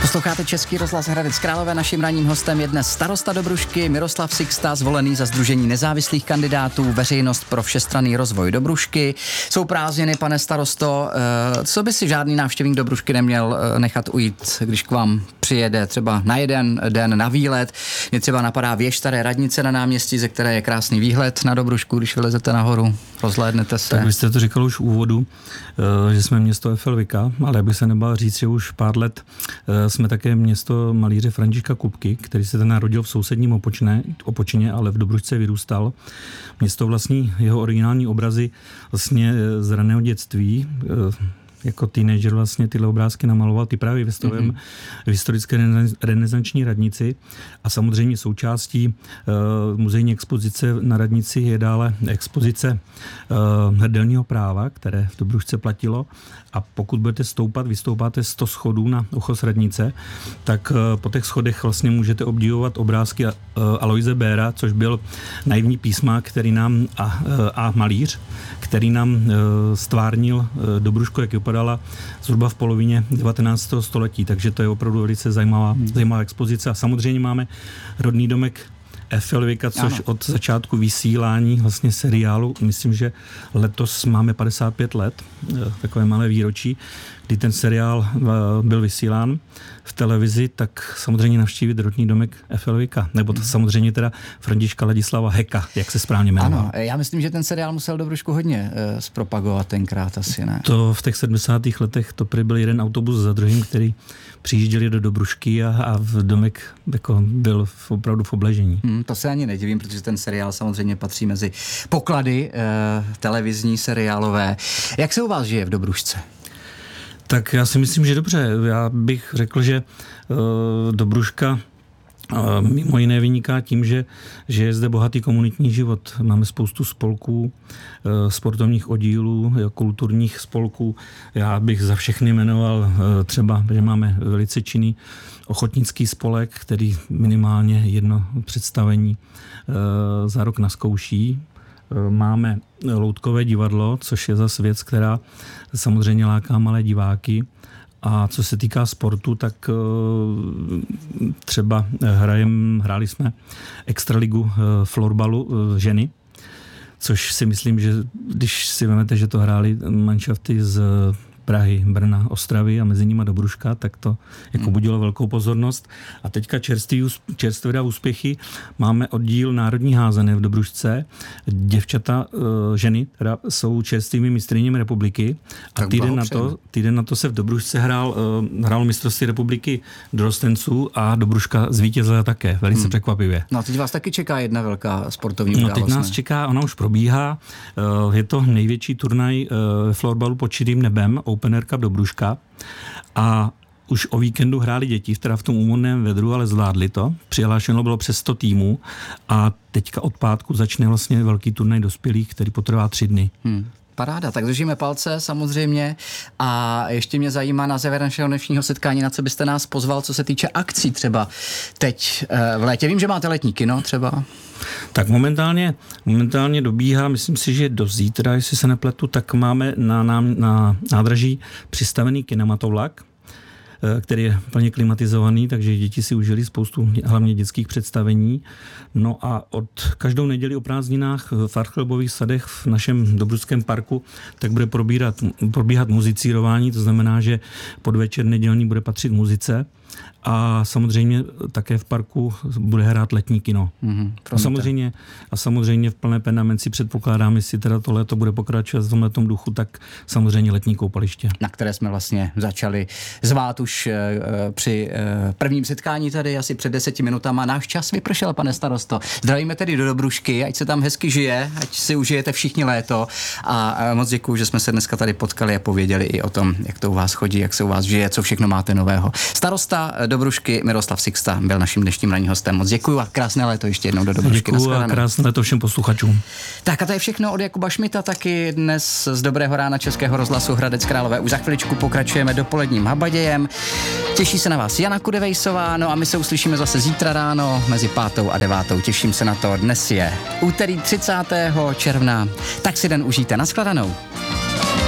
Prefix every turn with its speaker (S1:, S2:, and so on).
S1: Posloucháte Český rozhlas Hradec Králové. Naším ranním hostem je dnes starosta Dobrušky Miroslav Sixta, zvolený za Sdružení nezávislých kandidátů Veřejnost pro všestranný rozvoj Dobrušky. Jsou prázdniny, pane starosto. Co by si žádný návštěvník Dobrušky neměl nechat ujít, když k vám přijede třeba na jeden den na výlet? Mě třeba napadá věž Staré radnice na náměstí, ze které je krásný výhled na Dobrušku, když vylezete nahoru, rozhlédnete se.
S2: Tak vy jste to říkal už v úvodu, že jsme město Efelvika, ale já bych se nebál říct, že už pár let jsme také město malíře Františka Kupky, který se narodil v sousedním Opočině, ale v Dobrušce vyrůstal. Město vlastní jeho originální obrazy vlastně z raného dětství. Jako teenager vlastně tyhle obrázky namaloval, ty právě v historické renesanční radnici, a samozřejmě součástí muzejní expozice na radnici je dále expozice hrdelního práva, které v Dobrušce platilo, a pokud budete vystoupáte 100 schodů na ochos radnice, tak po těch schodech vlastně můžete obdivovat obrázky Aloise Béra, což byl naivní písmák, který nám a malíř, který nám stvárnil Dobrušku, jak vypadala zhruba v polovině 19. století, takže to je opravdu velice zajímavá expozice. A samozřejmě máme rodný domek Efelvika, což od začátku vysílání vlastně seriálu, myslím, že letos máme 55 let, takové malé výročí, kdy ten seriál byl vysílán v televizi, tak samozřejmě navštívit rodný domek Efelvika, nebo to samozřejmě teda Františka Ladislava Heka, jak se správně jmenoval.
S1: Ano, já myslím, že ten seriál musel Dobrušku hodně zpropagovat tenkrát, asi ne?
S2: To v těch 70. letech to byl jeden autobus za druhým, který přijížděli do Dobrušky a v domek jako byl opravdu v obležení.
S1: To se ani nedivím, protože ten seriál samozřejmě patří mezi poklady televizní, seriálové. Jak se u vás žije v Dobrušce?
S2: Tak já si myslím, že dobře. Já bych řekl, že Dobruška mimo jiné vyniká tím, že je zde bohatý komunitní život. Máme spoustu spolků, sportovních oddílů, kulturních spolků. Já bych za všechny jmenoval třeba, že máme velice činný ochotnický spolek, který minimálně jedno představení za rok naskouší. Máme loutkové divadlo, což je zase věc, která samozřejmě láká malé diváky. A co se týká sportu, tak třeba hráli jsme extraligu florbalu ženy, což si myslím, že když si vezmete, že to hráli manšafty z Prahy, Brna, Ostravy a mezi nimi Dobruška, tak to jako budilo velkou pozornost. A teďka čerstvé úspěchy. Máme oddíl národní házené v Dobrušce. Děvčata, ženy, teda jsou čerstvými mistryněmi republiky. A týden na to se v Dobrušce hrál mistrovství republiky dorostenců a Dobruška zvítězila také, velice překvapivě.
S1: No a teď vás taky čeká jedna velká sportovní událost.
S2: No teď nás čeká, ona už probíhá. Je to největší turnaj florbalu pod čirým nebem, Open Air Cup Dobruška, a už o víkendu hráli děti, teda v tom úmorném vedru, ale zvládli to. Přihlášeno bylo přes 100 týmů a teďka od pátku začne vlastně velký turnaj dospělých, který potrvá 3 dny.
S1: Paráda, tak držíme palce samozřejmě. A ještě mě zajímá na závěr našeho dnešního setkání, na co byste nás pozval, co se týče akcí třeba teď v létě. Vím, že máte letní kino třeba.
S2: Tak momentálně dobíhá, myslím si, že do zítra, jestli se nepletu, tak máme na nádraží přistavený kinematovlak, který je plně klimatizovaný, takže děti si užili spoustu hlavně dětských představení. No a každou neděli o prázdninách v Archelbových sadech v našem Dobrušském parku tak bude probíhat muzicírování, to znamená, že podvečer nedělní bude patřit muzice. A samozřejmě také v parku bude hrát letní kino. A samozřejmě v plné penamenci předpokládám, jestli teda to léto bude pokračovat v tomhletom duchu, tak samozřejmě letní koupaliště.
S1: Na které jsme vlastně začali zvát už při prvním setkání tady asi před 10 minutama. Náš čas vypršel, pane starosto. Zdravíme tedy do Dobrušky, ať se tam hezky žije, ať si užijete všichni léto, a moc děkuju, že jsme se dneska tady potkali a pověděli i o tom, jak to u vás chodí, jak se u vás žije, co všechno máte nového. Starosta Dobrušky Miroslav Sixta byl naším dnešním ranním hostem. Moc děkuju a krásné léto ještě jednou do Dobrušky.
S2: Děkuju a krásné léto všem posluchačům.
S1: Tak a to je všechno od Jakuba Šmita, taky dnes z Dobrého rána Českého rozhlasu Hradec Králové. Už za chviličku pokračujeme dopoledním habadějem. Těší se na vás Jana Kudevejsová, no a my se uslyšíme zase zítra ráno mezi 5. a 9. Těším se na to. Dnes je úterý 30. června. Tak si den užijte. Nashledanou.